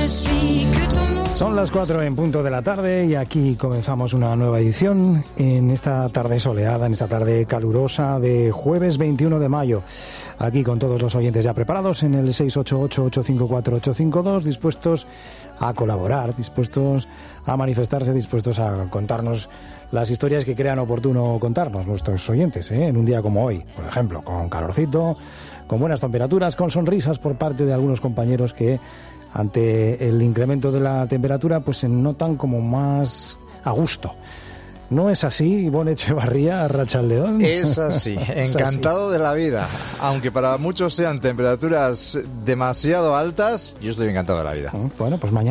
Son las 4 en punto de la tarde y aquí comenzamos una nueva edición en esta tarde soleada, en esta tarde calurosa de jueves 21 de mayo. Aquí con todos los oyentes ya preparados en el 688-854-852, dispuestos a colaborar, dispuestos a manifestarse, dispuestos a contarnos las historias que crean oportuno contarnos nuestros oyentes, en un día como hoy, por ejemplo, con calorcito, con buenas temperaturas, con sonrisas por parte de algunos compañeros que ante el incremento de la temperatura pues se notan como más a gusto. ¿No es así, Ivonne Echevarría, Arratsaldeon? Es así, encantado de la vida. Aunque para muchos sean temperaturas demasiado altas, yo estoy encantado de la vida. Bueno, pues mañana